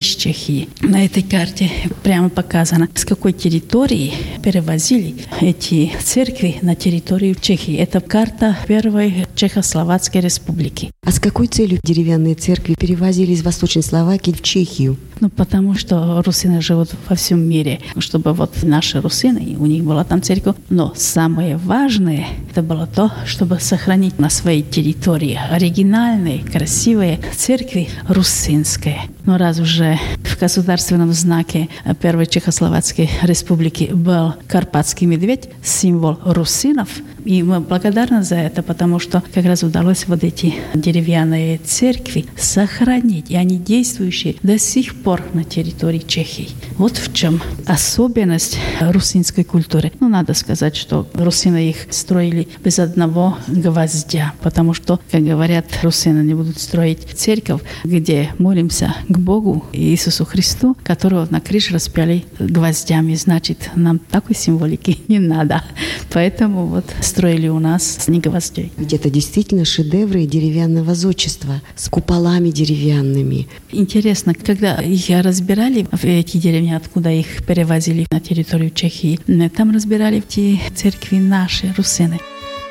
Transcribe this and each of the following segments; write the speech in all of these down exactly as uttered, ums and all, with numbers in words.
Чехии. На этой карте прямо показано, с какой территории перевозили эти церкви на территорию Чехии. Это карта первой Чехословацкой республики. А с какой целью деревянные церкви перевозили из Восточной Словакии в Чехию? Ну, потому что русины живут во всем мире, чтобы вот наши русины, у них была там церковь. Но самое важное, это было то, чтобы сохранить на своей территории оригинальные, красивые церкви русинские. Но раз уже в государственном знаке первой Чехословацкой республики был карпатский медведь, символ русинов, и мы благодарны за это, потому что как раз удалось вот эти деревянные церкви сохранить, и они действующие до сих пор на территории Чехии. Вот в чем особенность русинской культуры. Ну, надо сказать, что русины их строили без одного гвоздя, потому что, как говорят, русины не будут строить церковь, где молимся к Богу Иисусу Христу, которого на крыше распяли гвоздями. Значит, нам такой символики не надо. Поэтому вот строили у нас не гвоздей. Ведь это действительно шедевры деревянного зодчества с куполами деревянными. Интересно, когда их разбирали, эти деревни, откуда их перевозили на территорию Чехии, там разбирали эти церкви наши, русины.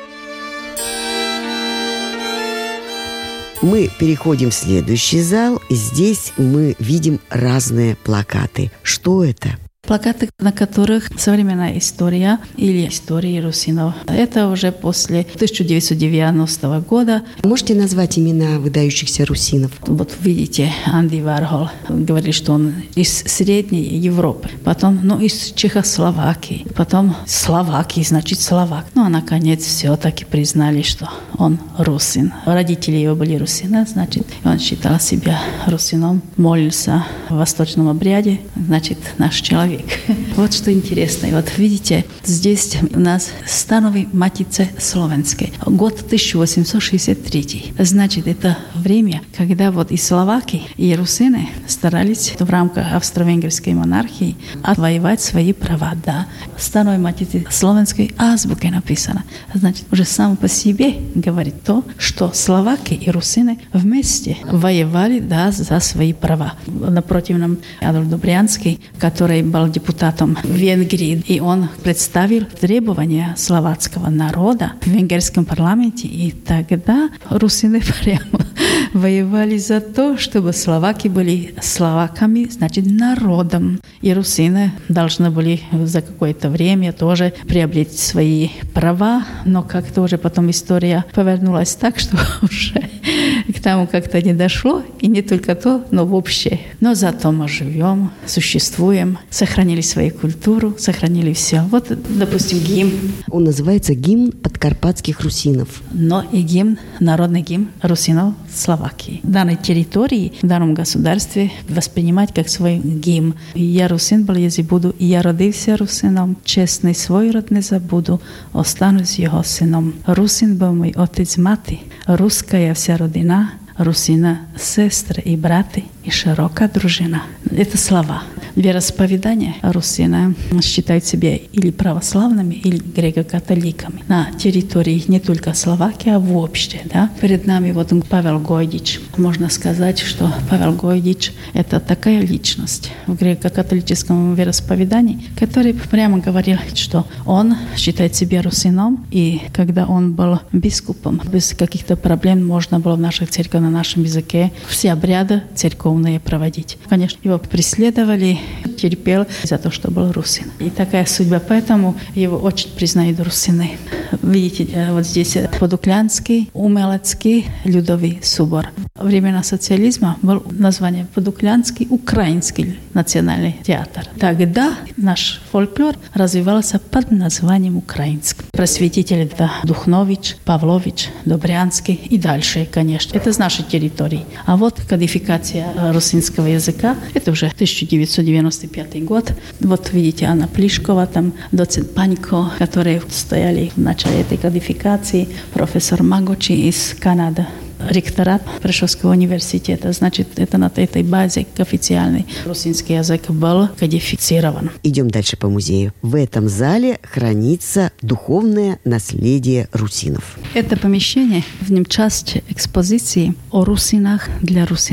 Мы переходим в следующий зал, и здесь мы видим разные плакаты. Что это? Плакаты, на которых современная история или истории русинов. Это уже после тысяча девятьсот девяностого года. Можете назвать имена выдающихся русинов? Вот видите, Анди Вархол говорили, что он из Средней Европы, потом, ну, из Чехословакии, потом Словакии, значит, словак. Ну, а наконец все-таки признали, что он русин. Родители его были русины, значит, он считал себя русином, молился в восточном обряде, значит, наш человек. Вот что интересно. И вот видите, здесь у нас становой Матице Словенской. Год тысяча восемьсот шестьдесят третий. Значит, это время, когда вот и словаки, и русины старались в рамках австро-венгерской монархии отвоевать свои права. Да. Становой Матице Словенской азбукой написано. Значит, уже само по себе говорит то, что словаки и русины вместе воевали, да, за свои права. Напротив нам Адольф Добрянский, который был депутатом в Венгрии, и он представил требования словацкого народа в венгерском парламенте, и тогда русины прямо воевали за то, чтобы словаки были словаками, значит, народом, и русины должны были за какое-то время тоже приобрести свои права, но как-то уже потом история повернулась так, что уже к тому как-то не дошло, и не только то, но вообще. Но зато мы живем, существуем, сохранили свою культуру, сохранили все. Вот, допустим, гимн. Он называется «Гимн подкарпатских русинов». Но и гимн, народный гимн русинов Словакии. В данной территории, в данном государстве воспринимать как свой гимн. «Я русин был, если буду, и я родился русином, честный свой род не забуду, останусь его сыном. Русин был мой отец, мати, русская вся родина, русина, сестры и браты, и широкая дружина». Это слова. Вероисповедание русина считают себя или православными, или греко-католиками. На территории не только Словакии, а вообще. Да? Перед нами вот Павел Гойдич. Можно сказать, что Павел Гойдич – это такая личность в греко-католическом вероисповедании, который прямо говорил, что он считает себя русином, и когда он был бискупом, без каких-то проблем можно было в наших церквях на нашем языке все обряды церковные проводить. Конечно, его преследовали, терпел за то, что был русин. И такая судьба, поэтому его очень признают русины. Видите, вот здесь Подуклянский, Умелецкий, Людовый собор. Во времена социализма был название Подуклянский Украинский национальный театр. Тогда наш фольклор развивался под названием украинский. Просветители это Духнович, Павлович, Добрянский и дальше, конечно. Это с нашей территории. А вот кодификация русинского языка, это уже тысяча девятьсот девяносто пятый год. Вот видите, Анна Плишкова, там доцент Панько, которые стояли в начале этой кодификации, профессор Магочи из Канады, ректорат Прешовского университета. Значит, это на этой базе официальный русинский язык был кодифицирован. Идем дальше по музею. В этом зале хранится духовное наследие русинов. Это помещение, в нем часть экспозиции о русинах для русинов.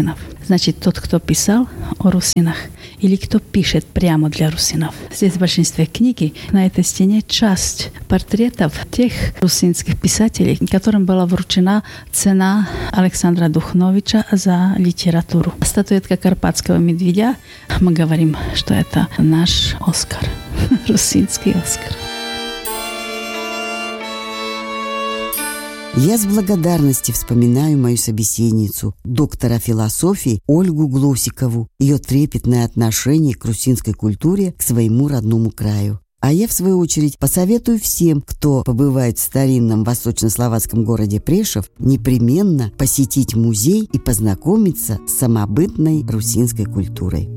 значит тот, кто писал о русинах, или кто пишет прямо для русинов. Здесь в большинстве книги на этой стене часть портретов тех русинских писателей, которым была вручена цена Александра Духновича за литературу. Статуэтка Карпатского медведя, мы говорим, что это наш Оскар, русинский Оскар. Я с благодарностью вспоминаю мою собеседницу, доктора философии Ольгу Глосикову, ее трепетное отношение к русинской культуре, к своему родному краю. А я, в свою очередь, посоветую всем, кто побывает в старинном восточнословацком городе Прешев, непременно посетить музей и познакомиться с самобытной русинской культурой.